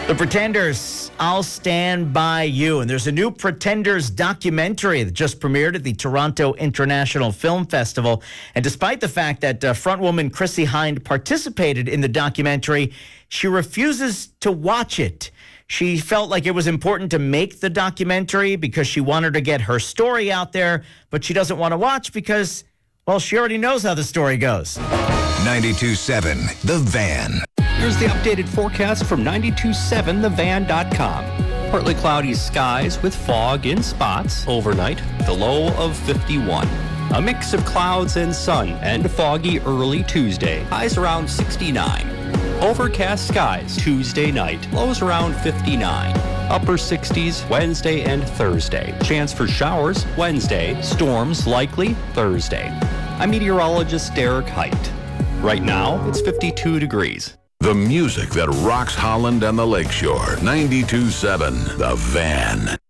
The Pretenders, I'll Stand By You. And there's a new Pretenders documentary that just premiered at the Toronto International Film Festival. And despite the fact that frontwoman Chrissie Hynde participated in the documentary, she refuses to watch it. She felt like it was important to make the documentary because she wanted to get her story out there, but she doesn't want to watch because, well, she already knows how the story goes. 92.7 The Van. Here's the updated forecast from 927thevan.com. Partly cloudy skies with fog in spots overnight, the low of 51. A mix of clouds and sun and foggy early Tuesday, highs around 69. Overcast skies Tuesday night, lows around 59. Upper 60s Wednesday and Thursday. Chance for showers Wednesday, storms likely Thursday. I'm meteorologist Derek Height. Right now, it's 52 degrees. The music that rocks Holland and the Lakeshore. 92.7 The Van.